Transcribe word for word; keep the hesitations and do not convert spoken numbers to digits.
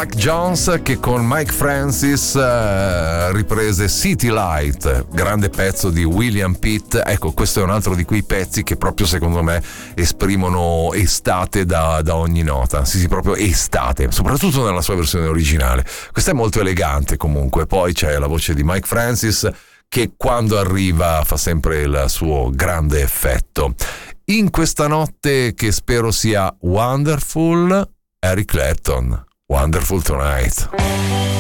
Spike Jones che con Mike Francis uh, riprese City Light, grande pezzo di William Pitt. Ecco, questo è un altro di quei pezzi che proprio secondo me esprimono estate da, da ogni nota. Sì, sì, proprio estate, soprattutto nella sua versione originale. Questa è molto elegante comunque. Poi c'è la voce di Mike Francis che quando arriva fa sempre il suo grande effetto. In questa notte che spero sia wonderful, Eric Clapton, Wonderful Tonight.